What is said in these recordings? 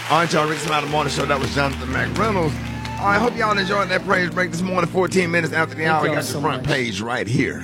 All right, y'all. Rick Smiley Morning Show. That was Jonathan McReynolds. I hope y'all enjoyed that praise break this morning. 14 minutes after the hour. We got the front page right here.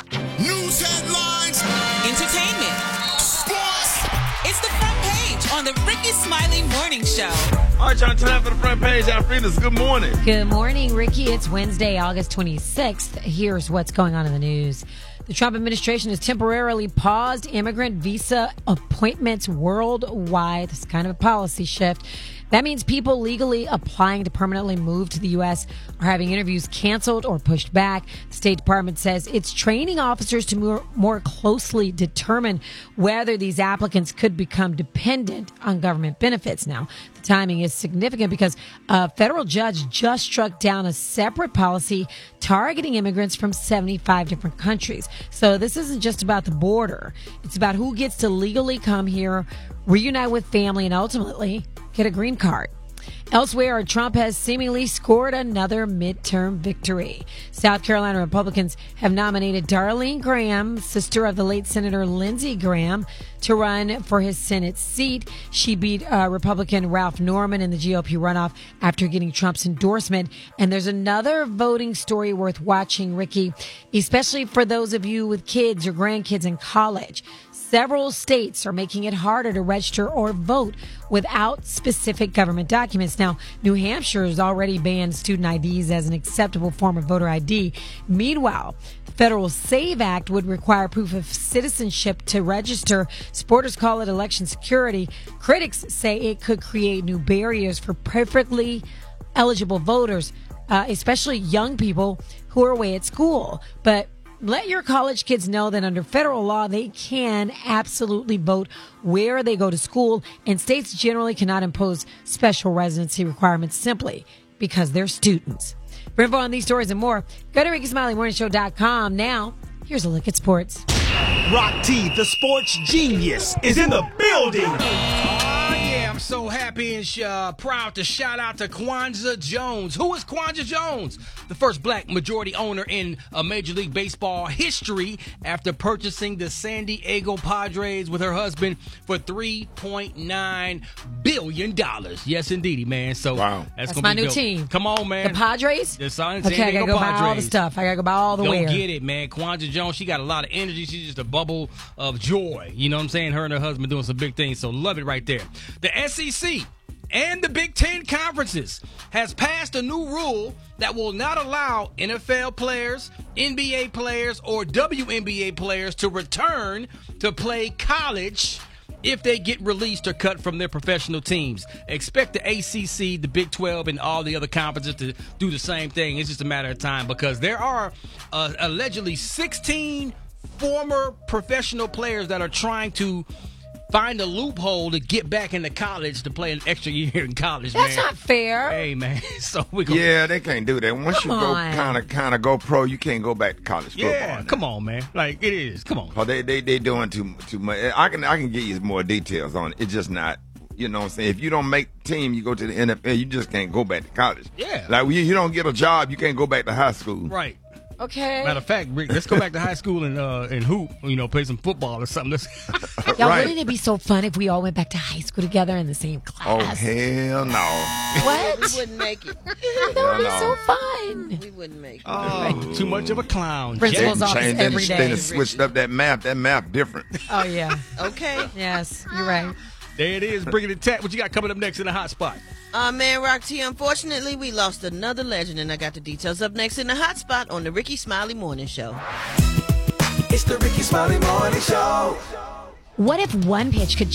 News headlines. Entertainment. Sports. It's the front page on the Ricky Smiley Morning Show. All right, y'all. Time for the front page. Alfreda's, good morning. Good morning, Ricky. It's Wednesday, August 26th. Here's what's going on in the news. The Trump administration has temporarily paused immigrant visa appointments worldwide. It's kind of a policy shift. That means people legally applying to permanently move to the U.S. are having interviews canceled or pushed back. The State Department says it's training officers to more closely determine whether these applicants could become dependent on government benefits. Now, the timing is significant because a federal judge just struck down a separate policy targeting immigrants from 75 different countries. So this isn't just about the border. It's about who gets to legally come here, reunite with family, and ultimately get a green card. Elsewhere, Trump has seemingly scored another midterm victory. South Carolina Republicans have nominated Darlene Graham, sister of the late Senator Lindsey Graham, to run for his Senate seat. She beat Republican Ralph Norman in the GOP runoff after getting Trump's endorsement. And there's another voting story worth watching, Ricky, especially for those of you with kids or grandkids in college. Several states are making it harder to register or vote without specific government documents. Now, New Hampshire has already banned student IDs as an acceptable form of voter ID. Meanwhile, the Federal SAVE Act would require proof of citizenship to register. Supporters call it election security. Critics say it could create new barriers for perfectly eligible voters, especially young people who are away at school. But let your college kids know that under federal law, they can absolutely vote where they go to school, and states generally cannot impose special residency requirements simply because they're students. For info on these stories and more, go to RickySmileyMorningShow.com. Now, here's a look at sports. Rock T, the sports genius, is in the building. I'm so happy and proud to shout out to Kwanzaa Jones. Who is Kwanzaa Jones? The first black majority owner in Major League Baseball history after purchasing the San Diego Padres with her husband for $3.9 billion. Yes, indeedy, man. So wow. That's my new team. Come on, man. The Padres? The San Okay, I Diego gotta go Padres. buy all the stuff. I gotta go buy all the Don't wear. get it, man. Kwanzaa Jones, she got a lot of energy. She's just a bubble of joy. You know what I'm saying? Her and her husband doing some big things. So love it right there. The SEC and the Big Ten conferences has passed a new rule that will not allow NFL players, NBA players, or WNBA players to return to play college if they get released or cut from their professional teams. Expect the ACC, the Big 12, and all the other conferences to do the same thing. It's just a matter of time because there are allegedly 16 former professional players that are trying to find a loophole to get back into college to play an extra year in college. That's man. not fair. Hey, man. So we Yeah, they can't do that. Once you go kind of go pro, you can't go back to college football. Yeah, come on, man. Like, it is. Come on. Oh, they doing too much. I can give you more details on it. It's just not. You know what I'm saying? If you don't make team, you go to the NFL, you just can't go back to college. Yeah. Like, you don't get a job, you can't go back to high school. Right. Okay. Matter of fact, Rick, let's go back to high school and hoop, play some football or something. Y'all, Right. wouldn't it be so fun if we all went back to high school together in the same Oh, class? hell no. What? We wouldn't make it. That would be so fun. We wouldn't make it. Oh, too much of a clown. Principal's Jack. office Change, every they day. done switched up that map. That map different. Oh, yeah. Okay. Yes, you're right. There it is. Bringing it tech. What you got coming up next in the hot spot? Man, Rock T, unfortunately, we lost another legend, and I got the details up next in the hot spot on the Ricky Smiley Morning Show. It's the Ricky Smiley Morning Show. What if one pitch could